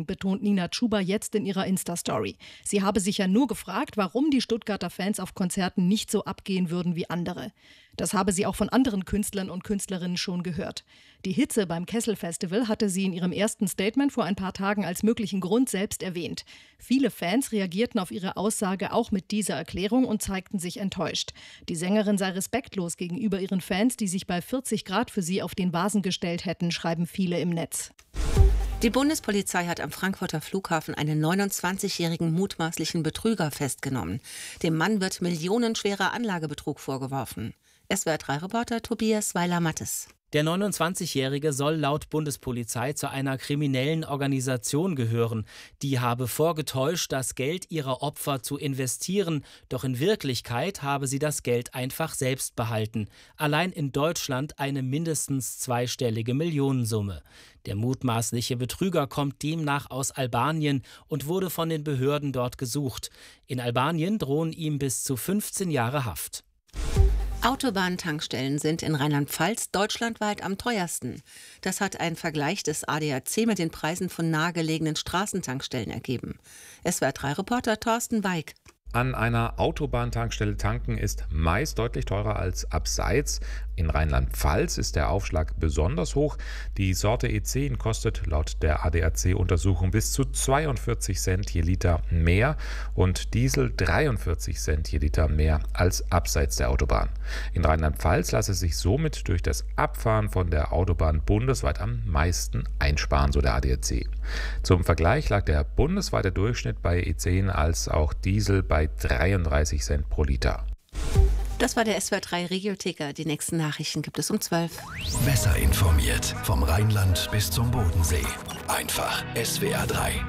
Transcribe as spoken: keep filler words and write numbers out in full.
betont Nina Chuba jetzt in ihrer Insta-Story. Sie habe sich ja nur gefragt, warum die Stuttgarter Fans auf Konzerten nicht so abgehen würden wie andere. Das habe sie auch von anderen Künstlern und Künstlerinnen schon gehört. Die Hitze beim Kessel-Festival hatte sie in ihrem ersten Statement vor ein paar Tagen als möglichen Grund selbst erwähnt. Viele Fans reagierten auf ihre Aussage auch mit dieser Erklärung und zeigten sich enttäuscht. Die Sängerin sei respektlos gegenüber ihren Fans, die sich bei vierzig Grad für sie auf den Vasen gestellt hätten, schreiben viele im Netz. Die Bundespolizei hat am Frankfurter Flughafen einen neunundzwanzigjährigen mutmaßlichen Betrüger festgenommen. Dem Mann wird millionenschwerer Anlagebetrug vorgeworfen. S W R drei Reporter Tobias Weiler-Mattes. Der neunundzwanzigjährige soll laut Bundespolizei zu einer kriminellen Organisation gehören. Die habe vorgetäuscht, das Geld ihrer Opfer zu investieren, doch in Wirklichkeit habe sie das Geld einfach selbst behalten. Allein in Deutschland eine mindestens zweistellige Millionensumme. Der mutmaßliche Betrüger kommt demnach aus Albanien und wurde von den Behörden dort gesucht. In Albanien drohen ihm bis zu fünfzehn Jahre Haft. Autobahntankstellen sind in Rheinland-Pfalz deutschlandweit am teuersten. Das hat ein Vergleich des A D A C mit den Preisen von nahegelegenen Straßentankstellen ergeben. S W R drei Reporter Thorsten Weig. An einer Autobahntankstelle tanken ist meist deutlich teurer als abseits. In Rheinland-Pfalz ist der Aufschlag besonders hoch. Die Sorte E zehn kostet laut der A D A C-Untersuchung bis zu zweiundvierzig Cent je Liter mehr und Diesel dreiundvierzig Cent je Liter mehr als abseits der Autobahn. In Rheinland-Pfalz lasse sich somit durch das Abfahren von der Autobahn bundesweit am meisten einsparen, so der A D A C. Zum Vergleich lag der bundesweite Durchschnitt bei E zehn als auch Diesel bei dreiunddreißig Cent pro Liter. Das war der S W R drei Regioticker. Die nächsten Nachrichten gibt es um zwölf. Besser informiert vom Rheinland bis zum Bodensee. Einfach S W R drei.